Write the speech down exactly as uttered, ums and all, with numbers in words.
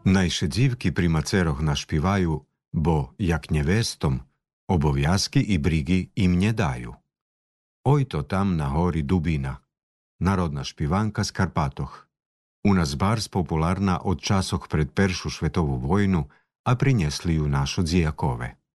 Najše dzівки pri maceroch našpívajú, bo, jak nevestom, obowiązki i brigi im nie dajú. Oj to tam na hori Dubina, narodná špivanka z Karpatoch. U nás bars populárna od časoch pred Peršu svetovú vojnu a priniesli ju našo dzijakove.